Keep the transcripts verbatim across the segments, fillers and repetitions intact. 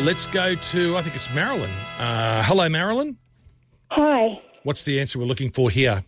let's go to, I think it's Marilyn. Uh, hello, Marilyn. Hi. What's the answer we're looking for here?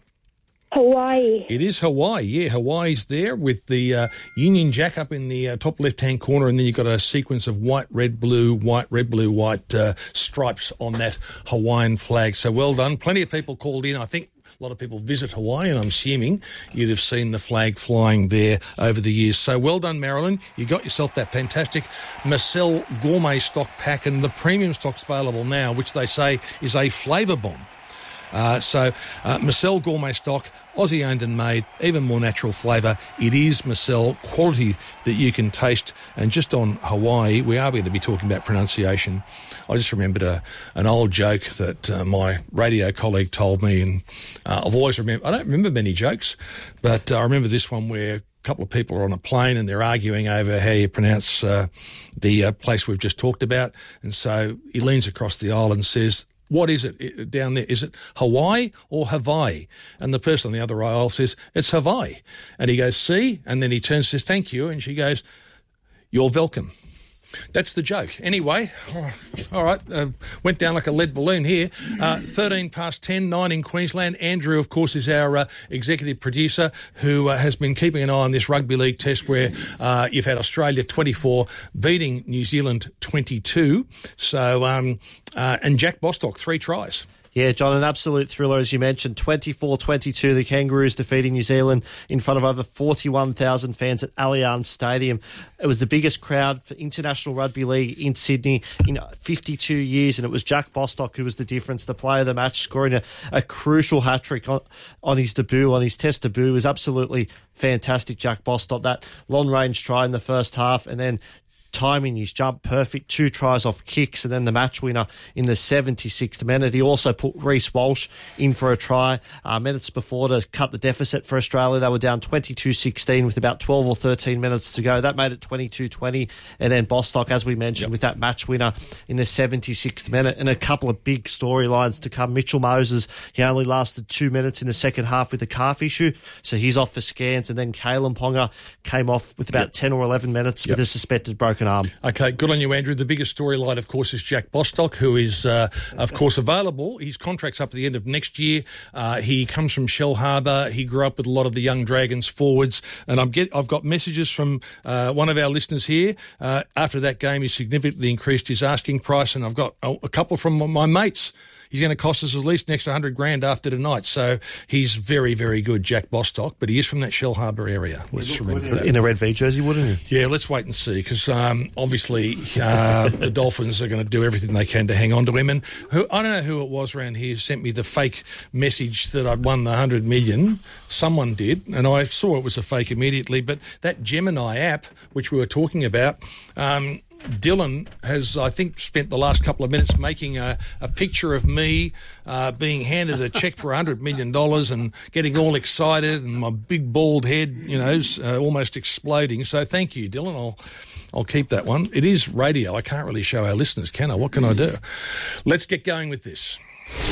Hawaii. It is Hawaii, yeah. Hawaii's there with the uh, Union Jack up in the uh, top left-hand corner, and then you've got a sequence of white, red, blue, white, red, blue, white uh, stripes on that Hawaiian flag. So well done. Plenty of people called in. I think a lot of people visit Hawaii, and I'm assuming you'd have seen the flag flying there over the years. So well done, Marilyn. You got yourself that fantastic Marcel Gourmet stock pack, and the premium stock's available now, which they say is a flavour bomb. Uh, so, uh, Marcel Gourmet stock, Aussie owned and made, even more natural flavour. It is Marcel quality that you can taste. And just on Hawaii, we are going to be talking about pronunciation. I just remembered a, an old joke that uh, my radio colleague told me, and uh, I've always remembered, I don't remember many jokes, but uh, I remember this one where a couple of people are on a plane and they're arguing over how you pronounce uh, the uh, place we've just talked about. And so he leans across the aisle and says, "What is it down there? Is it Hawaii or Hawaii?" And the person on the other aisle says, "It's Hawaii." And he goes, "See?" And then he turns and says, "Thank you." And she goes, "You're welcome." That's the joke. Anyway, all right, uh, went down like a lead balloon here. Uh, thirteen past ten, nine in Queensland. Andrew, of course, is our uh, executive producer who uh, has been keeping an eye on this rugby league test where uh, you've had Australia twenty-four beating New Zealand twenty-two. So, um, uh, and Jack Bostock, three tries. Yeah, John, an absolute thriller, as you mentioned. twenty-four twenty-two, the Kangaroos defeating New Zealand in front of over forty-one thousand fans at Allianz Stadium. It was the biggest crowd for International Rugby League in Sydney in fifty-two years, and it was Jack Bostock who was the difference, the player of the match, scoring a, a crucial hat-trick on, on his debut, on his test debut. It was absolutely fantastic, Jack Bostock. That long-range try in the first half, and then timing his jump perfect, two tries off kicks, and then the match winner in the seventy-sixth minute. He also put Reece Walsh in for a try uh, minutes before to cut the deficit for Australia. They were down twenty-two sixteen with about twelve or thirteen minutes to go. That made it twenty-two twenty, and then Bostock, as we mentioned, yep, with that match winner in the seventy-sixth minute, and a couple of big storylines to come. Mitchell Moses, he only lasted two minutes in the second half with a calf issue, so he's off for scans, and then Kalen Ponga came off with about yep. ten or eleven minutes yep. with a suspected broken arm. Okay, good on you, Andrew. The biggest storyline, of course, is Jack Bostock, who is, uh, of course, available. His contract's up at the end of next year. Uh, he comes from Shell Harbour. He grew up with a lot of the young Dragons forwards. And I'm get, I've got messages from uh, one of our listeners here. Uh, after that game, he significantly increased his asking price. And I've got a, a couple from my mates. He's going to cost us at least an extra hundred grand after tonight. So he's very, very good, Jack Bostock, but he is from that Shell Harbour area. Let's remember that. In a red V jersey, wouldn't he? Yeah, let's wait and see, because um, obviously uh, the Dolphins are going to do everything they can to hang on to him. And who, I don't know who it was around here who sent me the fake message that I'd won the one hundred million. Someone did, and I saw it was a fake immediately. But that Gemini app, which we were talking about, um, Dylan has, I think, spent the last couple of minutes making a, a picture of me uh, being handed a cheque for one hundred million dollars and getting all excited, and my big bald head, you know, uh, almost exploding. So thank you, Dylan. I'll I'll keep that one. It is radio. I can't really show our listeners, can I? What can I do? Let's get going with this.